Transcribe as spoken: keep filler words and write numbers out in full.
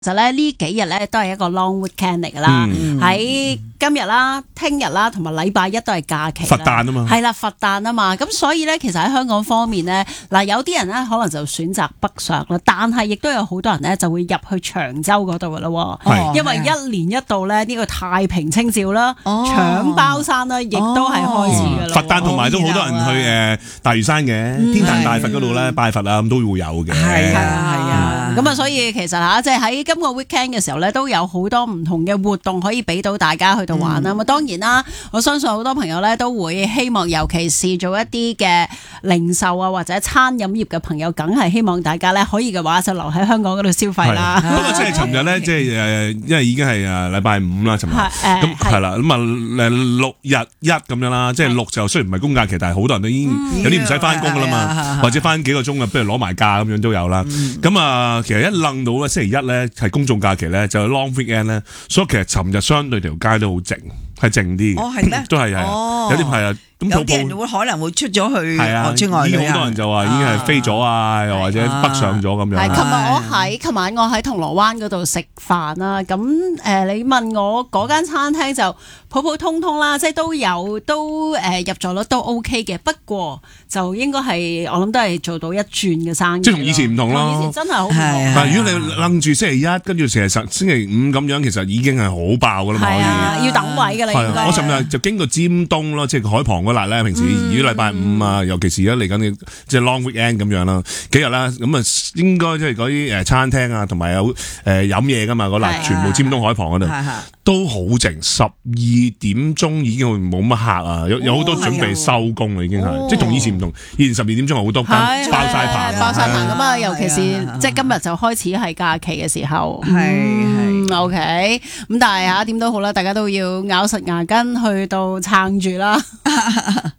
其實咧呢幾日咧都係一個 long weekend 嚟噶啦，喺、嗯、今日啦、聽日啦同埋禮拜一都係假期啦。 佛誕啊嘛， 係啦，佛誕啊嘛，咁所以咧其實喺香港方面咧，嗱有啲人咧可能就選擇北上啦，但係亦都有好多人咧就會入去長洲嗰度噶啦，因為一年一度咧呢個太平清醮啦、哦、搶包山啦，亦都係開始噶啦。 佛誕同埋都好多人去誒、呃、大嶼山嘅、嗯、天壇大佛嗰度咧拜佛啊，咁都會有嘅。 係啊係啊，咁啊所以其實吓即係喺今個 weekend 嘅時候咧，都有好多唔同嘅活動可以俾到大家去到玩啦。咁、嗯、當然啦，我相信好多朋友咧都會希望，尤其是做一啲嘅零售啊或者餐飲業嘅朋友，梗係希望大家咧可以嘅話就留喺香港嗰度消費啦。 不過即係尋日咧，即係誒，因為已經係誒禮拜五啦，尋日咁係啦，咁啊誒六日一咁樣啦，即係六就雖然唔係公假期，但係好多人都已經有啲唔使翻工噶啦嘛，或者翻幾個鐘啊，不如攞埋假咁樣都有啦。咁、嗯、啊，其實一愣到咧星期一咧係公眾假期咧，就 long weekend 咧，所以其實尋日相對條街都好靜，係靜啲嘅。 哦，係咩？ 都係係、哦，有啲係啊。 有啲人會可能會出咗去外出外旅啊！已經好多人就話已經係飛咗啊，又或者北上咗咁樣。 係，琴日我喺琴晚我喺銅鑼灣嗰度食飯啦。咁誒、呃，你問我嗰間餐廳就普普通通啦，即係都有都誒、呃、入座率都 OK 嘅。不過就應該係我諗都係做到一轉嘅生意。 即係同以前唔同咯。 以前真係好唔同。 但係如果你楞住星期一，跟住成日星期五咁樣，其實已經係好爆噶啦嘛。可以啊，要等位㗎啦。應該。 我尋日就經過尖東咯，即係海旁嗰笪咧。平時如果禮拜五啊，尤其是而家嚟緊嘅即係 long weekend 咁樣啦，幾日啦，咁啊應該即係嗰啲誒餐廳啊，同埋有誒飲嘢噶嘛，嗰笪全部尖東海旁嗰度都好靜，十二點鐘已經冇乜客啊，有有好多準備收工啦，已經係、哦、即係同以前唔同，以前十二點鐘好多間爆晒棚， 爆晒棚咁啊，尤其是即係今日就開始係假期嘅時候， 係係 OK，咁但係嚇點都好啦，大家都要咬實牙根去到撐住啦。